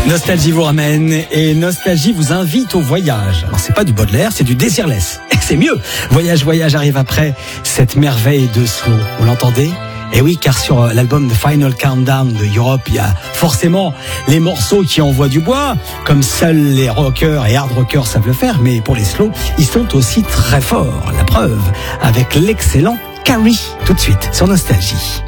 Nostalgie vous ramène et Nostalgie vous invite au voyage. Alors c'est pas du Baudelaire, c'est du Desireless. Et c'est mieux. Voyage arrive après cette merveille de slow. Vous l'entendez ? Et oui, car sur l'album The Final Countdown de Europe, il y a forcément les morceaux qui envoient du bois, comme seuls les rockers et hard rockers savent le faire, mais pour les slow, ils sont aussi très forts. La preuve avec l'excellent Carrie, tout de suite sur Nostalgie.